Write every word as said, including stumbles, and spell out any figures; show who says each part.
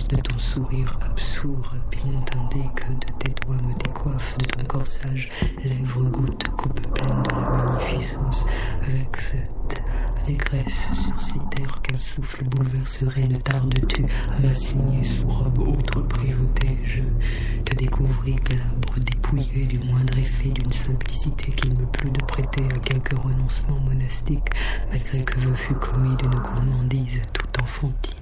Speaker 1: l'absence de ton sourire absurde, pine tandis que de tes doigts me décoiffent de ton corsage, lèvres gouttes, coupe pleine de la magnificence, avec cette allégresse sursitaire qu'un souffle bouleverserait. Ne tardes-tu à m'assigner sous robe autre privauté? Je te découvris glabre, dépouillé du moindre effet d'une simplicité qu'il me plut de prêter à quelque renoncement monastique, malgré que je fus commis d'une gourmandise tout enfantine.